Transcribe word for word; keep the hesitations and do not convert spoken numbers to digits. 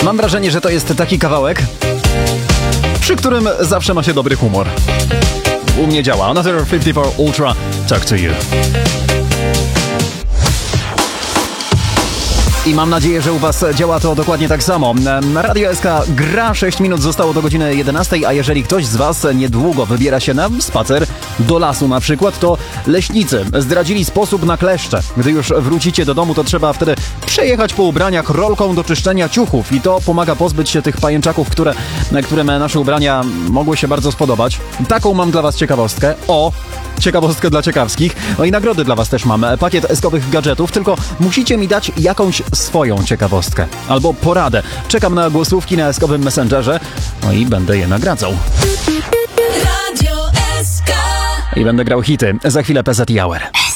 Mam wrażenie, że to jest taki kawałek, przy którym zawsze ma się dobry humor. U mnie działa. Another pięćdziesiąt cztery Ultra, Talk to You. I mam nadzieję, że u Was działa to dokładnie tak samo. Na Radio S K gra, sześć minut zostało do godziny jedenastej, a jeżeli ktoś z Was niedługo wybiera się na spacer do lasu na przykład, to leśnicy zdradzili sposób na kleszcze. Gdy już wrócicie do domu, to trzeba wtedy przejechać po ubraniach rolką do czyszczenia ciuchów i to pomaga pozbyć się tych pajęczaków, które, którym nasze ubrania mogły się bardzo spodobać. Taką mam dla Was ciekawostkę. O! Ciekawostkę dla ciekawskich. No i nagrody dla Was też mam. Pakiet eskowych gadżetów, tylko musicie mi dać jakąś swoją ciekawostkę. Albo poradę. Czekam na głosówki na eskowym Messengerze. No i będę je nagradzał. Radio S K. I będę grał hity. Za chwilę P Z i Hour.